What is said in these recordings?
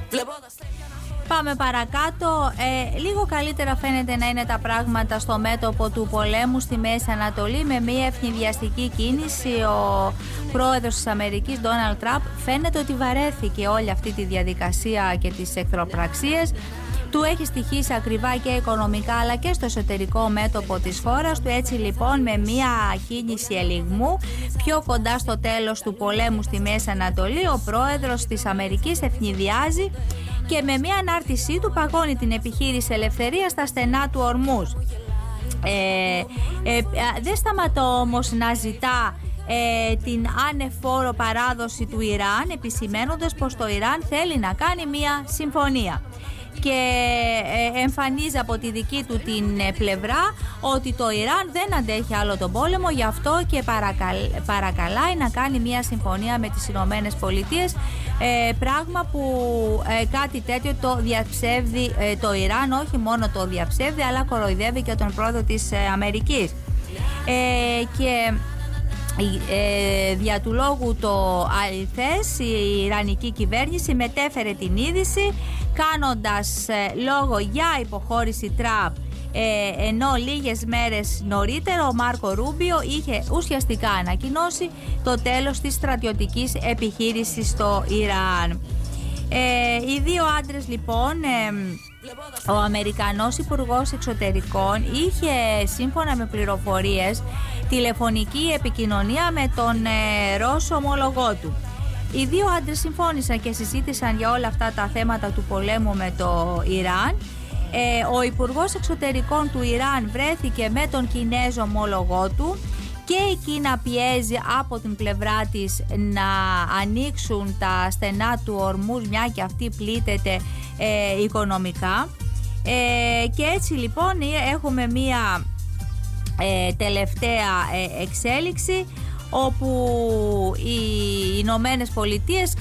Πάμε παρακάτω. Λίγο καλύτερα φαίνεται να είναι τα πράγματα στο μέτωπο του πολέμου στη Μέση Ανατολή, με μια ευνηδιαστική κίνηση. Ο πρόεδρος της Αμερικής, Ντόναλντ Τραμπ, φαίνεται ότι βαρέθηκε όλη αυτή τη διαδικασία και τις εχθροπραξίες. Του έχει στοιχήσει ακριβά και οικονομικά αλλά και στο εσωτερικό μέτωπο της χώρας του. Έτσι λοιπόν, με μια κίνηση ελιγμού πιο κοντά στο τέλος του πολέμου στη Μέση Ανατολή, ο πρόεδρος της Αμερικής ευνηδιάζει και με μια ανάρτησή του παγώνει την επιχείρηση ελευθερίας στα στενά του Ορμούζ. Δεν σταματώ όμως να ζητά την ανεφόρο παράδοση του Ιράν, επισημαίνοντας πως το Ιράν θέλει να κάνει μια συμφωνία. Και εμφανίζει από τη δική του την πλευρά ότι το Ιράν δεν αντέχει άλλο τον πόλεμο, γι' αυτό και παρακαλάει να κάνει μια συμφωνία με τις Ηνωμένες Πολιτείες, πράγμα που κάτι τέτοιο το διαψεύδει το Ιράν. Όχι μόνο το διαψεύδει, αλλά κοροϊδεύει και τον πρόεδρο της Αμερικής. Και δια του λόγου το αληθές, η Ιρανική κυβέρνηση μετέφερε την είδηση κάνοντας λόγο για υποχώρηση Τραμπ, ενώ λίγες μέρες νωρίτερα ο Μάρκο Ρούμπιο είχε ουσιαστικά ανακοινώσει το τέλος της στρατιωτικής επιχείρησης στο Ιράν. Οι δύο άντρες λοιπόν, ο Αμερικανός Υπουργός Εξωτερικών είχε, σύμφωνα με πληροφορίες, τηλεφωνική επικοινωνία με τον Ρώσο ομολογό του. Οι δύο άντρες συμφώνησαν και συζήτησαν για όλα αυτά τα θέματα του πολέμου με το Ιράν. Ο Υπουργός Εξωτερικών του Ιράν βρέθηκε με τον Κινέζο ομολογό του και η Κίνα πιέζει από την πλευρά της να ανοίξουν τα στενά του Ορμούζ, μια και αυτή πλήττεται οικονομικά. Και έτσι λοιπόν έχουμε μια τελευταία εξέλιξη, όπου οι Ηνωμένες Πολιτείες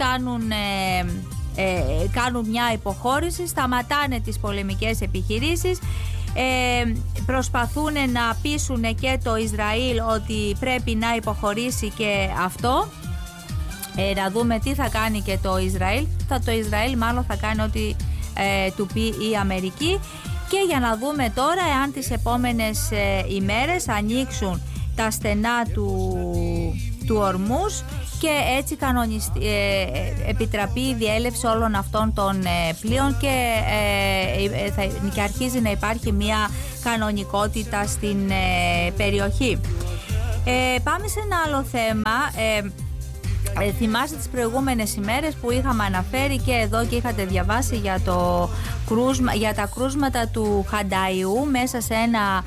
κάνουν μια υποχώρηση, σταματάνε τις πολεμικές επιχειρήσεις, προσπαθούν να πείσουν και το Ισραήλ ότι πρέπει να υποχωρήσει και αυτό. Να δούμε τι θα κάνει και το Ισραήλ. Το Ισραήλ μάλλον θα κάνει ό,τι του πει η Αμερική. Και για να δούμε τώρα εάν τις επόμενες ημέρες ανοίξουν τα στενά του Ορμούζ και έτσι επιτραπεί η διέλευση όλων αυτών των πλοίων και αρχίζει να υπάρχει μια κανονικότητα στην περιοχή. Πάμε σε ένα άλλο θέμα. Θυμάστε τις προηγούμενες ημέρες που είχαμε αναφέρει και εδώ και είχατε διαβάσει για τα κρούσματα του Χανταϊού μέσα σε ένα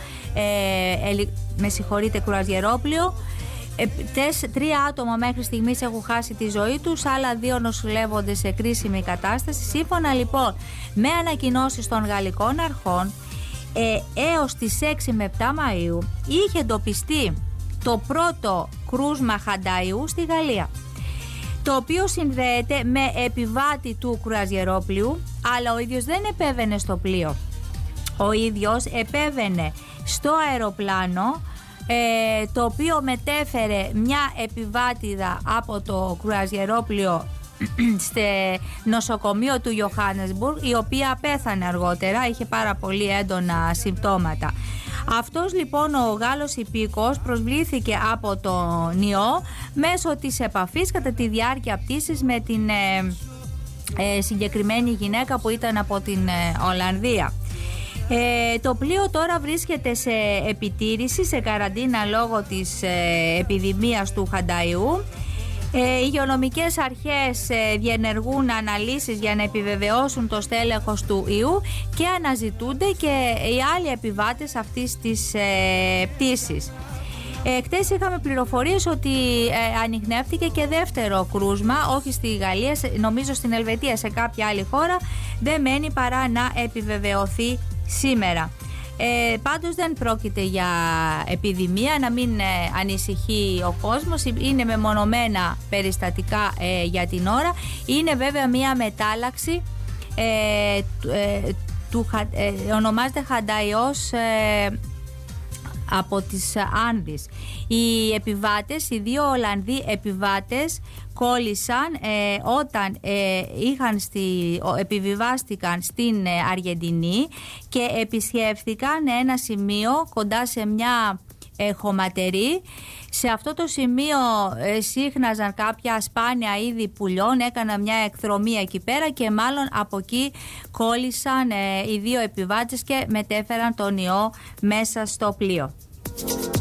κρουαζιερόπλοιο. 3 άτομα μέχρι στιγμής έχουν χάσει τη ζωή τους, άλλα 2 νοσηλεύονται σε κρίσιμη κατάσταση. Σύμφωνα λοιπόν με ανακοινώσεις των γαλλικών αρχών, έως τις 6 με 7 Μαΐου είχε εντοπιστεί το πρώτο κρούσμα Χανταϊού στη Γαλλία, το οποίο συνδέεται με επιβάτη του κρουαζιερόπλοιου, αλλά ο ίδιος δεν επέβαινε στο πλοίο. Ο ίδιος επέβαινε στο αεροπλάνο, το οποίο μετέφερε μια επιβάτηδα από το κρουαζιερόπλοιο στο νοσοκομείο του Ιωάννεσμπουργκ, η οποία πέθανε αργότερα, είχε πάρα πολύ έντονα συμπτώματα. Αυτός λοιπόν ο Γάλλος υπήκοος προσβλήθηκε από τον ιό μέσω της επαφής κατά τη διάρκεια πτήσης με την συγκεκριμένη γυναίκα που ήταν από την Ολλανδία. Το πλοίο τώρα βρίσκεται σε επιτήρηση, σε καραντίνα λόγω της επιδημίας του Χανταϊού. Οι υγειονομικές αρχές διενεργούν αναλύσεις για να επιβεβαιώσουν το στέλεχος του ιού και αναζητούνται και οι άλλοι επιβάτες αυτής της πτήσης. Χτες είχαμε πληροφορίες ότι ανιχνεύτηκε και δεύτερο κρούσμα, όχι στη Γαλλία, νομίζω στην Ελβετία, σε κάποια άλλη χώρα. Δεν μένει παρά να επιβεβαιωθεί σήμερα. Πάντως δεν πρόκειται για επιδημία, να μην ανησυχεί ο κόσμος. Είναι μεμονωμένα περιστατικά για την ώρα. Είναι βέβαια μια μετάλλαξη, ονομάζεται Χανταϊός από τις Άνδης. Οι επιβάτες, οι 2 Ολλανδοί επιβάτες κόλλησαν όταν επιβιβάστηκαν στην Αργεντινή και επισκέφθηκαν ένα σημείο κοντά σε μια χωματερή. Σε αυτό το σημείο σύχναζαν κάποια σπάνια είδη πουλιών, έκαναν μια εκδρομή εκεί πέρα και μάλλον από εκεί κόλλησαν οι 2 επιβάτες και μετέφεραν τον ιό μέσα στο πλοίο.